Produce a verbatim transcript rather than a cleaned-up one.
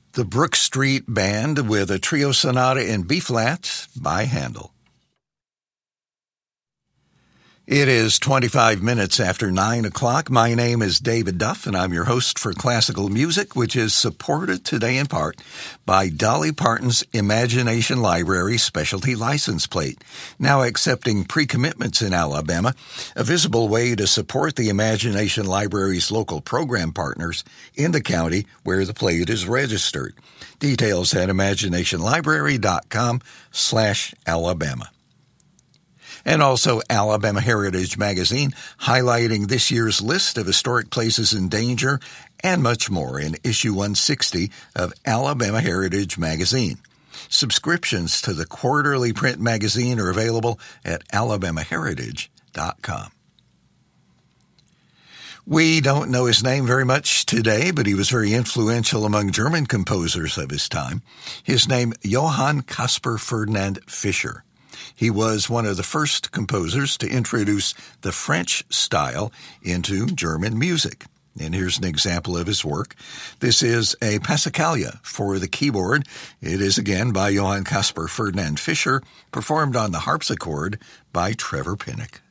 The Brook Street Band with a trio sonata in B-flat by Handel. It is twenty-five minutes after nine o'clock. My name is David Duff, and I'm your host for Classical Music, which is supported today in part by Dolly Parton's Imagination Library Specialty License Plate, now accepting pre-commitments in Alabama, a visible way to support the Imagination Library's local program partners in the county where the plate is registered. Details at imaginationlibrary.com slash Alabama. And also Alabama Heritage Magazine, highlighting this year's list of historic places in danger and much more in issue one sixty of Alabama Heritage Magazine. Subscriptions to the quarterly print magazine are available at alabama heritage dot com. We don't know his name very much today, but he was very influential among German composers of his time. His name, Johann Caspar Ferdinand Fischer. He was one of the first composers to introduce the French style into German music. And here's an example of his work. This is a Passacaglia for the keyboard. It is again by Johann Caspar Ferdinand Fischer, performed on the harpsichord by Trevor Pinnock.